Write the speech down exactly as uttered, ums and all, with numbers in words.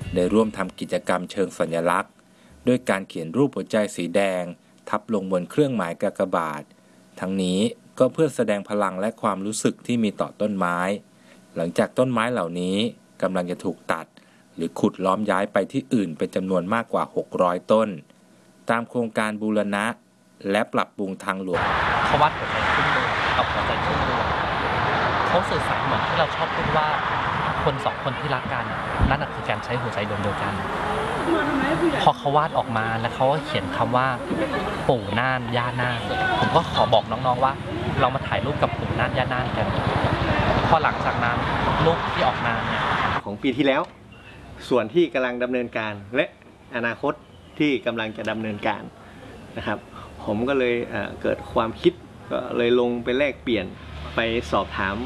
ได้ร่วมทำกิจกรรมเชิงสัญลักษณ์ด้วยการเขียนรูปหัวใจสีแดงทับลงบนเครื่องหมายกากบาททั้งนี้ก็เพื่อแสดงพลังและความรู้สึกที่มีต่อต้นไม้หลังจากต้นไม้เหล่านี้กำลังจะถูกตัดหรือขุดล้อมย้ายไปที่อื่นเป็นจำนวนมากกว่าหกร้อยต้นตามโครงการบูรณะและปรับปรุงทางหลวงเขาวาดหัวใจขึ้นดวงกับหัวใจขึ้นดวงเขาสื่อสารเหมือนที่เราชอบพูดว่าคนสองคนที่รักกันนั่นคือการใช้หัวใจดวงเดียวกันพอเขาวาดออกมาแล้วเขาก็เขียนคำว่าปู่น่านย่าน่านผมก็ขอบอกน้องๆว่าเรามาถ่ายรูปกับปู่น่านย่าน่านกันพอหลังจากนั้นรูปที่ออกมาเนี่ยของปีที่แล้วส่วนที่กำลังดำเนินการและอนาคตที่กำลังจะดำเนินการนะครับผมก็เลยเอ่อเกิดความคิดก็เลยลงไปแลกเปลี่ยนไปสอบถาม